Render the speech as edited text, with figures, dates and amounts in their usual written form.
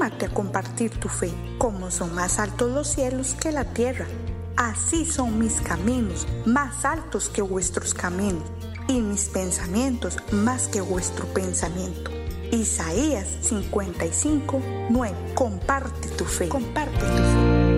anímate a compartir tu fe. Como son más altos los cielos que la tierra, así son mis caminos, más altos que vuestros caminos, y mis pensamientos más que vuestro pensamiento. Isaías 55:9. Comparte tu fe. Comparte tu fe.